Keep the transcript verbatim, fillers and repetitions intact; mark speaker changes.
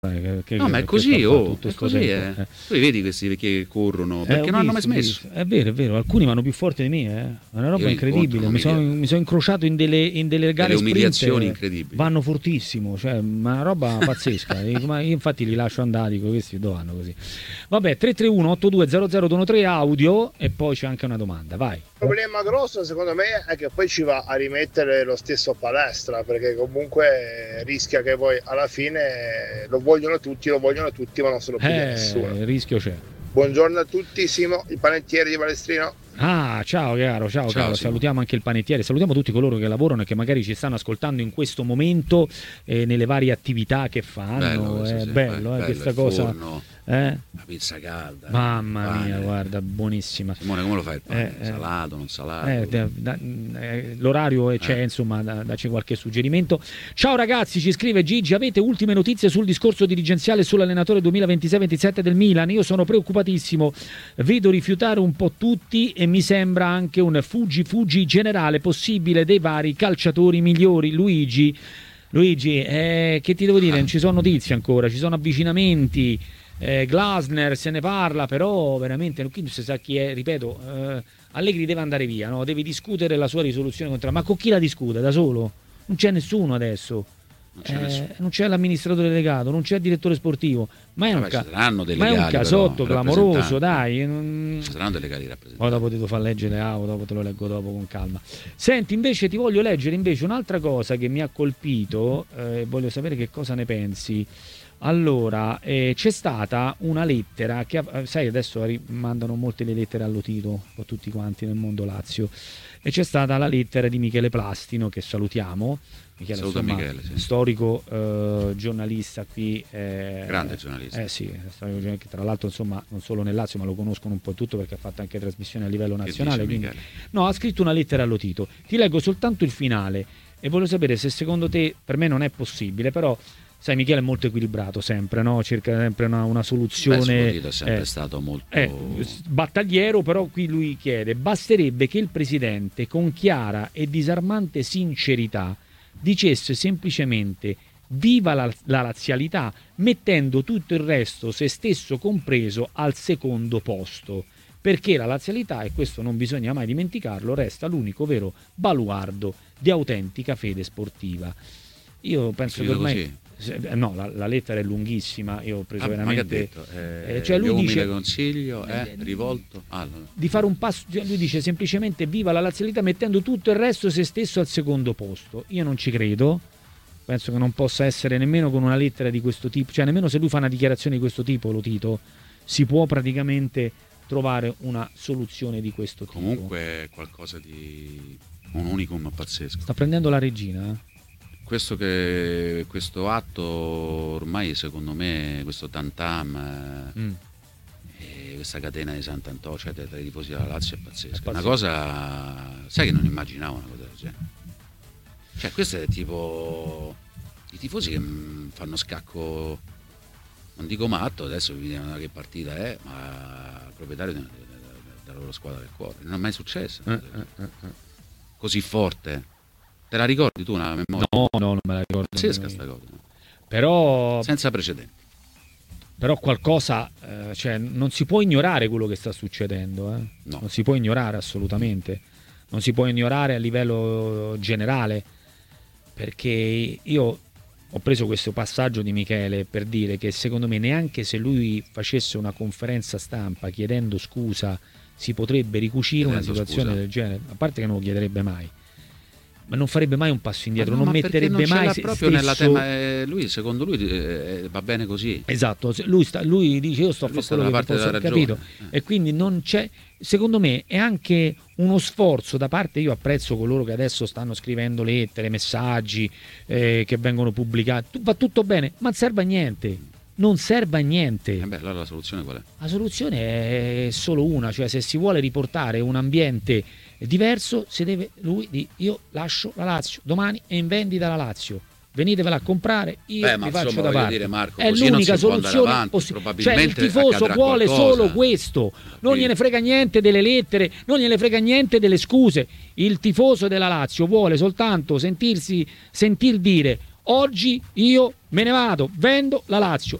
Speaker 1: Che, che,
Speaker 2: no, ma è così, oh, è così eh. Eh. Tu vedi questi che corrono perché eh, non hanno mai smesso.
Speaker 1: È vero, è vero, alcuni vanno più forti di me, eh. È una roba Io incredibile. Mi sono, mi sono incrociato in delle, in delle gare
Speaker 2: delle umiliazioni
Speaker 1: sprint,
Speaker 2: incredibili.
Speaker 1: Vanno fortissimo, cioè una roba pazzesca. Ma io infatti li lascio andare, dico questi dove vanno così. Vabbè, tre tre uno otto due zero zero due tre audio e poi c'è anche una domanda, vai.
Speaker 3: Il problema grosso secondo me è che poi ci va a rimettere lo stesso Palestra, perché comunque rischia che poi alla fine lo vogliono tutti, lo vogliono tutti, ma non se lo piglia
Speaker 1: eh,
Speaker 3: nessuno.
Speaker 1: Il rischio c'è.
Speaker 3: Buongiorno a tutti, Simo, il panettiere di Palestrino.
Speaker 1: Ah, ciao caro, ciao, ciao caro, salutiamo anche il panettiere, salutiamo tutti coloro che lavorano e che magari ci stanno ascoltando in questo momento eh, nelle varie attività che fanno.
Speaker 2: Bello,
Speaker 1: è
Speaker 2: sì,
Speaker 1: bello,
Speaker 2: bello
Speaker 1: eh, questa cosa.
Speaker 2: Forno,
Speaker 1: eh?
Speaker 2: la pizza calda.
Speaker 1: Mamma
Speaker 2: pane.
Speaker 1: mia, guarda, buonissima.
Speaker 2: Simone, come lo fai il pane?
Speaker 1: Eh,
Speaker 2: salato, non salato?
Speaker 1: Eh, da, da, eh, l'orario c'è, eh. insomma, da, dacci qualche suggerimento. Ciao ragazzi, ci scrive Gigi, avete ultime notizie sul discorso dirigenziale sull'allenatore duemilaventisei ventisette del Milan? Io sono preoccupatissimo, vedo rifiutare un po' tutti e mi sembra anche un fuggi fuggi generale possibile dei vari calciatori migliori. Luigi, Luigi, eh, che ti devo dire? Non ci sono notizie ancora, ci sono avvicinamenti. Eh, Glasner se ne parla, però veramente qui non si sa chi è, ripeto, eh, Allegri deve andare via, no? Deve discutere la sua risoluzione contro, ma con chi la discute? Da solo? Non c'è nessuno adesso. Non c'è, eh, non c'è l'amministratore delegato, non c'è il direttore sportivo, ma è, Vabbè, un, ca- delegati, ma è un casotto però, clamoroso, dai. Non...
Speaker 2: Ci saranno delegati rappresentanti.
Speaker 1: Poi dopo ti devo far leggere le auto, dopo te lo leggo dopo con calma. Senti, invece ti voglio leggere invece un'altra cosa che mi ha colpito, eh, voglio sapere che cosa ne pensi. Allora, eh, c'è stata una lettera che, sai, adesso mandano molte le lettere allo Tito, un po' tutti quanti nel mondo Lazio, e c'è stata la lettera di Michele Plastino, che salutiamo. Michele,
Speaker 2: Saluta
Speaker 1: insomma,
Speaker 2: Michele, sì.
Speaker 1: Storico eh, giornalista qui. Eh,
Speaker 2: Grande giornalista.
Speaker 1: Eh sì, che tra l'altro insomma non solo nel Lazio, ma lo conoscono un po' tutto perché ha fatto anche trasmissioni a livello nazionale. Quindi, no, ha scritto una lettera allo Tito. Ti leggo soltanto il finale e voglio sapere se secondo te, per me non è possibile, però... Sai, Michele è molto equilibrato sempre, no? Cerca sempre una, una soluzione.
Speaker 2: Beh, è sempre eh, stato molto
Speaker 1: eh, battagliero, però qui lui chiede: basterebbe che il presidente con chiara e disarmante sincerità dicesse semplicemente viva la, la lazialità, mettendo tutto il resto, se stesso compreso, al secondo posto. Perché la lazialità, e questo non bisogna mai dimenticarlo, resta l'unico vero baluardo di autentica fede sportiva. Io penso che ormai... Così. No, la, la lettera è lunghissima, io ho preso ah, veramente...
Speaker 2: Ma che ha detto? Eh,
Speaker 1: eh, cioè lui
Speaker 2: umile
Speaker 1: dice,
Speaker 2: consiglio è eh, rivolto... Ah, no.
Speaker 1: Di fare un passo, lui dice semplicemente viva la lazialità mettendo tutto il resto se stesso al secondo posto. Io non ci credo, penso che non possa essere nemmeno con una lettera di questo tipo, cioè nemmeno se lui fa una dichiarazione di questo tipo, lo Tito, si può praticamente trovare una soluzione di questo tipo.
Speaker 2: Comunque è qualcosa di... un unicum pazzesco.
Speaker 1: Sta prendendo la regina, eh?
Speaker 2: Questo, che, questo atto ormai secondo me, questo tantam, mm. e questa catena di Sant'Antonio, cioè tra i tifosi della Lazio è pazzesca. È una cosa, sai che non immaginavo una cosa del genere. Cioè questo è tipo i tifosi che fanno scacco, non dico matto, adesso vediamo che partita è, ma il proprietario della, della loro squadra del cuore. Non è mai successo. Eh, eh, eh. Così forte. Te la ricordi tu una memoria?
Speaker 1: No, no, non me la ricordo.
Speaker 2: Pazzesca sta cosa.
Speaker 1: Però...
Speaker 2: Senza precedenti.
Speaker 1: Però qualcosa, eh, cioè non si può ignorare quello che sta succedendo. Eh?
Speaker 2: No.
Speaker 1: Non si può ignorare assolutamente. Non si può ignorare a livello generale. Perché io ho preso questo passaggio di Michele per dire che secondo me neanche se lui facesse una conferenza stampa chiedendo scusa si potrebbe ricucire chiedendo una situazione scusa. Del genere. A parte che non lo chiederebbe mai. Ma non farebbe mai un passo indietro, no, non metterebbe
Speaker 2: non
Speaker 1: mai
Speaker 2: se proprio stesso... nella tema, eh, lui secondo lui eh, va bene così.
Speaker 1: Esatto, lui, sta, lui dice io sto a fare quello che posso, ho capito, eh. E quindi non c'è, secondo me è anche uno sforzo da parte, io apprezzo coloro che adesso stanno scrivendo lettere, messaggi eh, che vengono pubblicati, va tutto bene, ma non serve a niente. Non serve a niente.
Speaker 2: Eh beh, allora la soluzione qual è?
Speaker 1: La soluzione è solo una, cioè se si vuole riportare un ambiente diverso, si deve lui di io lascio la Lazio domani è in vendita la Lazio, venitevela a comprare, io
Speaker 2: Beh,
Speaker 1: vi
Speaker 2: ma
Speaker 1: faccio
Speaker 2: insomma,
Speaker 1: da parte.
Speaker 2: Dire, Marco,
Speaker 1: è l'unica soluzione possibile. Cioè il tifoso vuole
Speaker 2: qualcosa.
Speaker 1: Solo questo, non gliene frega niente delle lettere, non gliene frega niente delle scuse. Il tifoso della Lazio vuole soltanto sentirsi sentir dire oggi io me ne vado, vendo la Lazio